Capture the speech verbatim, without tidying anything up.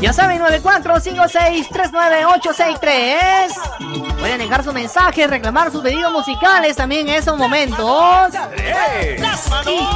Ya saben, nueve cuatro cinco seis tres nueve ocho seis tres. Pueden dejar sus mensajes, reclamar sus pedidos musicales también en esos momentos. Las manos.